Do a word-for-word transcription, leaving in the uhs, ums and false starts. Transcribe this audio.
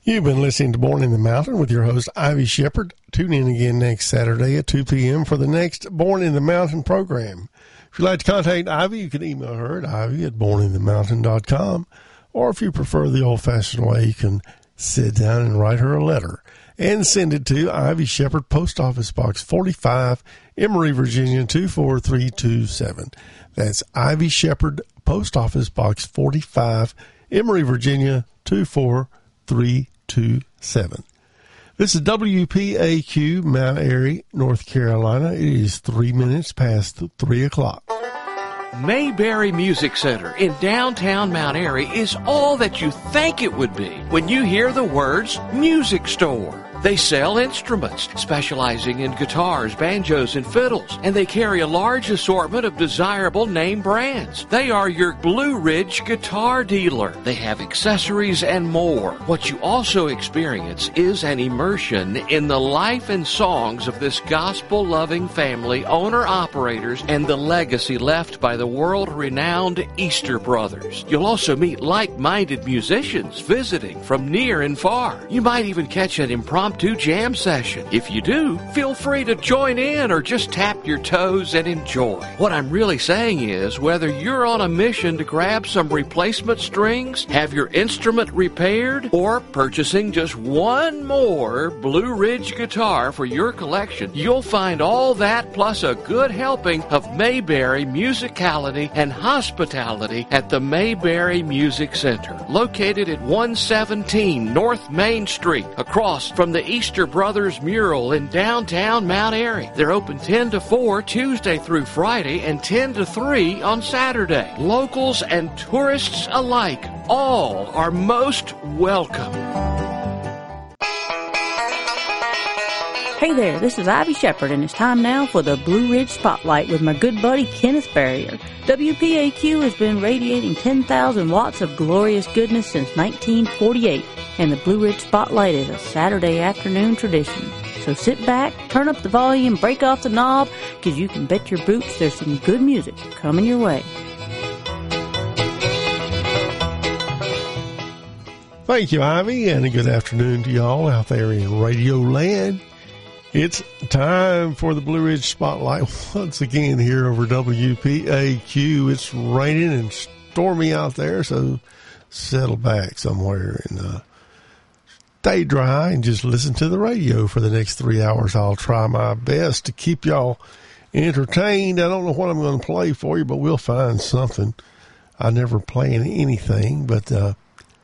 You've been listening to Born in the Mountain with your host, Ivy Shepard. Tune in again next Saturday at two p.m. for the next Born in the Mountain program. If you'd like to contact Ivy, you can email her at ivy at born in the mountain dot com. Or if you prefer the old-fashioned way, you can sit down and write her a letter and send it to Ivy Shepard, Post Office Box forty-five, Emory, Virginia, two four three two seven. That's Ivy Shepard, Post Office Box forty-five, Emory, Virginia, two four three two seven. This is W P A Q, Mount Airy, North Carolina. It is three minutes past three o'clock. Mayberry Music Center in downtown Mount Airy is all that you think it would be when you hear the words music store. They sell instruments, specializing in guitars, banjos, and fiddles, and they carry a large assortment of desirable name brands. They are your Blue Ridge guitar dealer. They have accessories and more. What you also experience is an immersion in the life and songs of this gospel-loving family, owner-operators, and the legacy left by the world-renowned Easter Brothers. You'll also meet like-minded musicians visiting from near and far. You might even catch an impromptu to jam session. If you do, feel free to join in or just tap your toes and enjoy. What I'm really saying is, whether you're on a mission to grab some replacement strings, have your instrument repaired, or purchasing just one more Blue Ridge guitar for your collection, you'll find all that plus a good helping of Mayberry musicality and hospitality at the Mayberry Music Center, located at one seventeen North Main Street, across from the Easter Brothers mural in downtown Mount Airy. They're open ten to four Tuesday through Friday and ten to three on Saturday. Locals and tourists alike, all are most welcome. Hey there, this is Ivy Shepard, and it's time now for the Blue Ridge Spotlight with my good buddy Kenneth Barrier. W P A Q has been radiating ten thousand watts of glorious goodness since nineteen forty-eight, and the Blue Ridge Spotlight is a Saturday afternoon tradition. So sit back, turn up the volume, break off the knob, because you can bet your boots there's some good music coming your way. Thank you, Ivy, and a good afternoon to y'all out there in Radio Land. It's time for the Blue Ridge Spotlight once again here over W P A Q. It's raining and stormy out there, so settle back somewhere and uh, stay dry and just listen to the radio for the next three hours. I'll try my best to keep y'all entertained. I don't know what I'm going to play for you, but we'll find something. I never play anything, but uh,